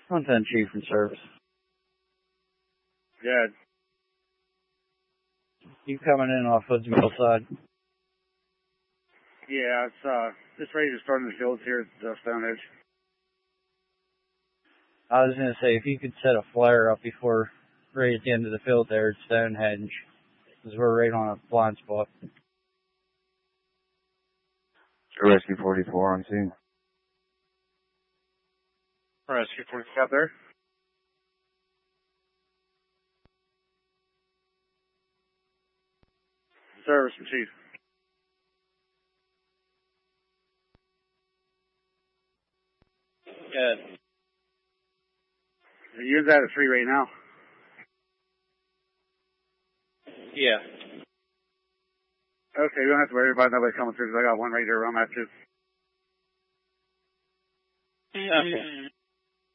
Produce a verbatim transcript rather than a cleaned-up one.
one ten Chief in service. Good. You coming in off Woods Mill side? Yeah, it's uh, just ready to start in the fields here at uh, Stonehenge. I was going to say, if you could set a flare up before, right at the end of the field there at Stonehenge, because we're right on a blind spot. Rescue forty-four on scene. Rescue forty-four out there. Service from Chief. Good. You're at a three right now. Yeah. Okay, we don't have to worry about nobody coming through because I got one right there around that too. Okay.